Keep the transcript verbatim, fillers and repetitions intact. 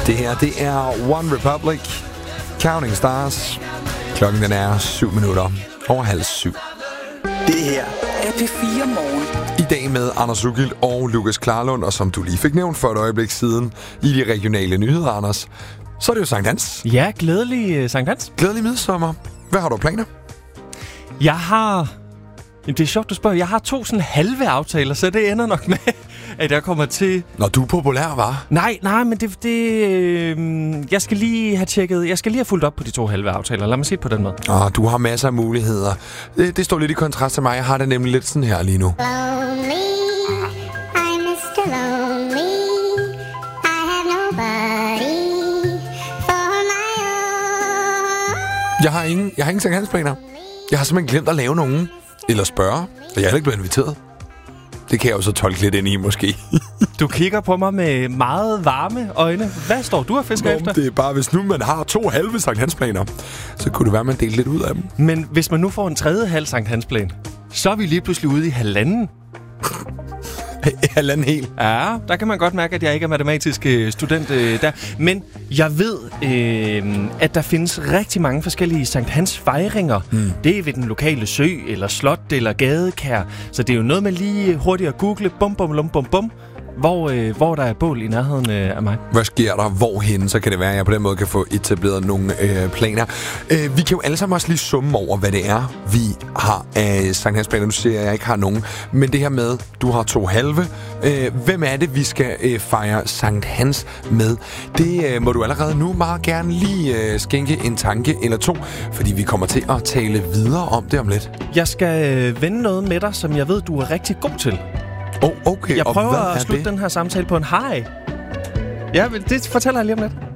Det her, det er One Republic, Counting Stars. Klokken den er syv minutter over halv syv. Det her er P fire Morgen. I dag med Anders Ugilt og Lukas Klarlund, og som du lige fik nævnt for et øjeblik siden i de regionale nyheder, Anders, så er det jo Sankt Hans. Ja, glædelig uh, Sankt Hans. Glædelig midsommer. Hvad har du planer? Jeg har... Jamen, det er sjovt, du spørger. Jeg har to sådan halve aftaler, så det ender nok med, at jeg kommer til... Når du er populær, var? Nej, nej, men det... det øh, jeg skal lige have tjekket... Jeg skal lige have fulgt op på de to halve aftaler. Lad mig sige det på den måde. Åh, du har masser af muligheder. Det, det står lidt i kontrast til mig. Jeg har det nemlig lidt sådan her lige nu. Lonely, I'm mister Lonely. I have nobody for my own. Jeg har ingen, jeg har ingen Sankt Hans-planer. Jeg har simpelthen glemt at lave nogen. Eller spørge. Og jeg er heller ikke blevet inviteret. Det kan jeg jo så tolke lidt ind i, måske. Du kigger på mig med meget varme øjne. Hvad står du og fisker Nå, efter? det er bare, hvis nu man har to halve Sankt Hans-planer, så kunne det være, at man delte lidt ud af dem. Men hvis man nu får en tredje halv Sankt Hans-plan, så er vi lige pludselig ude i halvanden. Halvanden helt. Ja, der kan man godt mærke, at jeg ikke er matematisk øh, student øh, der. Men jeg ved, øh, at der findes rigtig mange forskellige Sankt Hans fejringer. Mm. Det er ved den lokale sø, eller slot, eller gadekær. Så det er jo noget med lige hurtigt at google, bum, bum, bum, bum, bum, hvor, øh, hvor der er bål i nærheden øh, af mig. Hvad sker der? Hvorhenne? Så kan det være, at jeg på den måde kan få etableret nogle øh, planer. Øh, vi kan jo alle sammen også lige summe over, hvad det er, vi har af Sankt Hans-planer. Nu siger jeg, at jeg ikke har nogen. Men det her med, du har to halve. Øh, hvem er det, vi skal øh, fejre Sankt Hans med? Det øh, må du allerede nu meget gerne lige øh, skænke en tanke eller to, fordi vi kommer til at tale videre om det om lidt. Jeg skal øh, vende noget med dig, som jeg ved, du er rigtig god til. Oh, okay. Jeg og prøver hvad at er slutte det? den her samtale på en hej. Ja, det fortæller jeg lige om lidt.